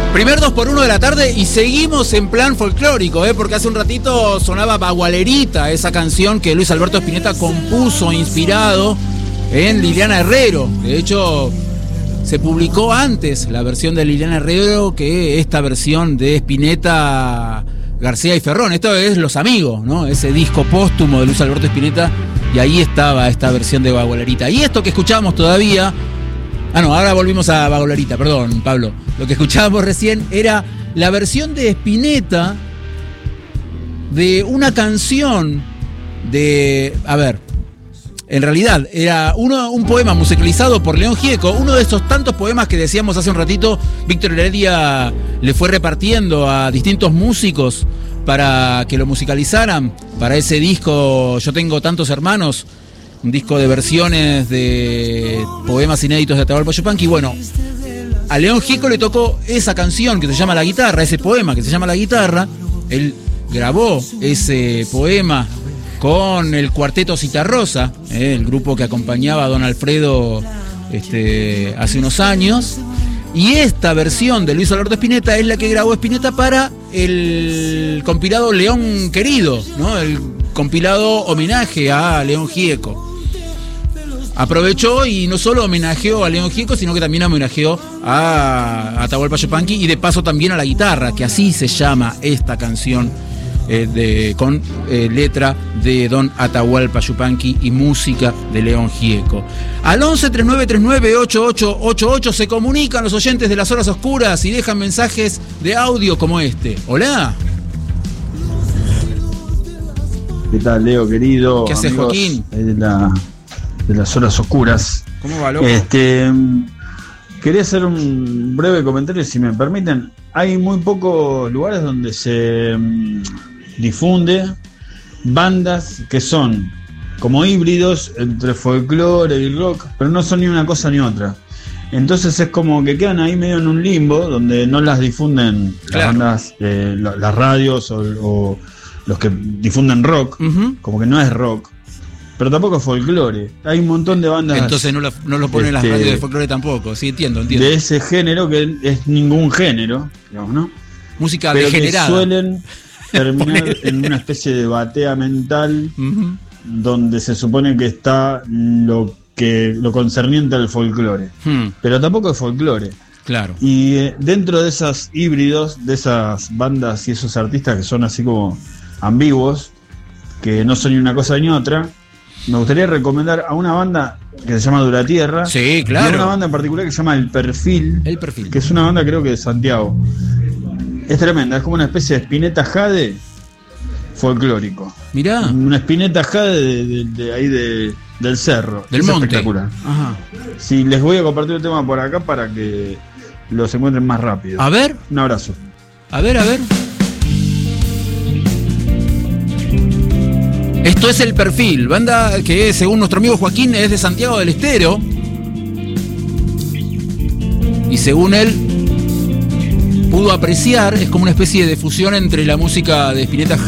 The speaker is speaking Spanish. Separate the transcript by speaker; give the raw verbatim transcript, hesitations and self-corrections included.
Speaker 1: Primer dos por uno de la tarde y seguimos en plan folclórico, ¿eh? Porque hace un ratito sonaba Bagualerita, esa canción que Luis Alberto Spinetta compuso inspirado en Liliana Herrero. De hecho, se publicó antes la versión de Liliana Herrero que esta versión de Spinetta, García y Ferrón. Esto es Los Amigos, ¿no? Ese disco póstumo de Luis Alberto Spinetta, y ahí estaba esta versión de Bagualerita. Y esto que escuchamos todavía... Ah, no, ahora volvimos a Bagualerita, perdón, Pablo. Lo que escuchábamos recién era la versión de Spinetta de una canción de... A ver, en realidad era uno, un poema musicalizado por León Gieco, uno de esos tantos poemas que decíamos hace un ratito, Víctor Heredia le fue repartiendo a distintos músicos para que lo musicalizaran, para ese disco Yo Tengo Tantos Hermanos, un disco de versiones de poemas inéditos de Atahualpa Yupanqui. Bueno, a León Gieco le tocó esa canción que se llama La Guitarra, ese poema que se llama La Guitarra. Él grabó ese poema con el Cuarteto Citarrosa, eh, el grupo que acompañaba a Don Alfredo este, hace unos años. Y esta versión de Luis Alberto Spinetta es la que grabó Spinetta para el compilado León Querido, ¿no? El compilado homenaje a León Gieco. Aprovechó y no solo homenajeó a León Gieco, sino que también homenajeó a Atahualpa Yupanqui y de paso también a La Guitarra, que así se llama esta canción eh, de, con eh, letra de Don Atahualpa Yupanqui y música de León Gieco. Al once, treinta y nueve treinta y nueve, ochenta y ocho ochenta y ocho se comunican los oyentes de Las Horas Oscuras y dejan mensajes de audio como este. Hola.
Speaker 2: ¿Qué tal, Leo, querido?
Speaker 1: ¿Qué haces, Joaquín?
Speaker 2: De, la, de Las Horas Oscuras.
Speaker 1: ¿Cómo va, loco?
Speaker 2: Este, quería hacer un breve comentario, si me permiten. Hay muy pocos lugares donde se um, difunde bandas que son como híbridos entre folclore y rock, pero no son ni una cosa ni otra. Entonces es como que quedan ahí medio en un limbo, donde no las difunden claro. las bandas, eh, las radios o... o los que difunden rock, uh-huh. como que no es rock, pero tampoco es folclore. Hay un montón de bandas.
Speaker 1: Entonces no lo, no lo ponen este, las radios de folclore tampoco. Sí, entiendo, entiendo.
Speaker 2: De ese género que es ningún género, digamos, ¿no?
Speaker 1: Música
Speaker 2: pero
Speaker 1: degenerada.
Speaker 2: Que suelen terminar en una especie de batea mental, uh-huh. donde se supone que está lo que lo concerniente al folclore, uh-huh. pero tampoco es folclore.
Speaker 1: Claro.
Speaker 2: Y eh, dentro de esos híbridos, de esas bandas y esos artistas que son así como ambiguos, que no son ni una cosa ni otra, me gustaría recomendar a una banda que se llama Duratierra.
Speaker 1: Sí, claro.
Speaker 2: Y a una banda en particular que se llama El Perfil.
Speaker 1: El Perfil.
Speaker 2: Que es una banda, creo que de Santiago. Es tremenda, es como una especie de Spinetta Jade folclórico.
Speaker 1: Mirá.
Speaker 2: Una Spinetta Jade de, de, de ahí de, del cerro.
Speaker 1: Del
Speaker 2: es
Speaker 1: monte.
Speaker 2: Espectacular.
Speaker 1: Ajá.
Speaker 2: Sí, les voy a compartir el tema por acá para que los encuentren más rápido.
Speaker 1: A ver.
Speaker 2: Un abrazo.
Speaker 1: A ver, a ver. Esto es El Perfil, banda que según nuestro amigo Joaquín es de Santiago del Estero. Y según él pudo apreciar, es como una especie de fusión entre la música de Spinetta